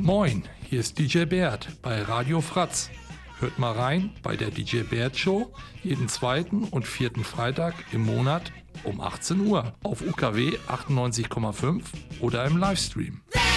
Moin, hier ist DJ Bert bei Radio Fratz. Hört mal rein bei der DJ Bert Show jeden zweiten und vierten Freitag im Monat um 18 Uhr auf UKW 98,5 oder im Livestream.